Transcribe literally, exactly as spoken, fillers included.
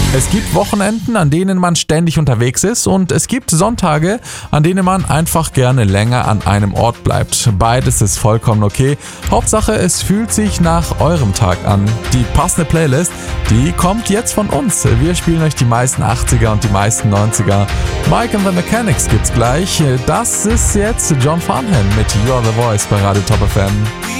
Es gibt Wochenenden, an denen man ständig unterwegs ist, und es gibt Sonntage, an denen man einfach gerne länger an einem Ort bleibt. Beides ist vollkommen okay. Hauptsache, es fühlt sich nach eurem Tag an. Die passende Playlist, die kommt jetzt von uns. Wir spielen euch die meisten achtziger und die meisten neunziger. Mike and the Mechanics gibt's gleich. Das ist jetzt John Farnham mit You Are The Voice bei Radio Top F M.